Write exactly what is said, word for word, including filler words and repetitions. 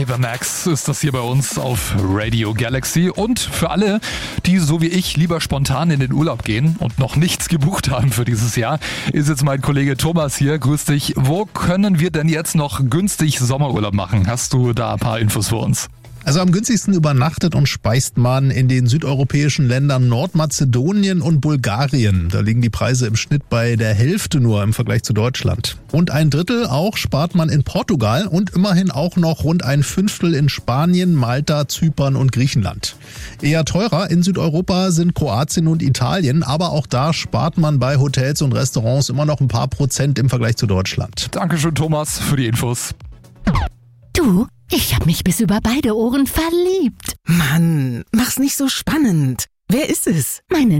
The Max ist das hier bei uns auf Radio Galaxy. Und für alle, die so wie ich lieber spontan in den Urlaub gehen und noch nichts gebucht haben für dieses Jahr, ist jetzt mein Kollege Thomas hier. Grüß dich. Wo können wir denn jetzt noch günstig Sommerurlaub machen? Hast du da ein paar Infos für uns? Also am günstigsten übernachtet und speist man in den südeuropäischen Ländern Nordmazedonien und Bulgarien. Da liegen die Preise im Schnitt bei der Hälfte nur im Vergleich zu Deutschland. Und ein Drittel auch spart man in Portugal und immerhin auch noch rund ein Fünftel in Spanien, Malta, Zypern und Griechenland. Eher teurer in Südeuropa sind Kroatien und Italien, aber auch da spart man bei Hotels und Restaurants immer noch ein paar Prozent im Vergleich zu Deutschland. Dankeschön, Thomas, für die Infos. Du, ich habe mich bis über beide Ohren verliebt. Mann, mach's nicht so spannend. Wer ist es? Meine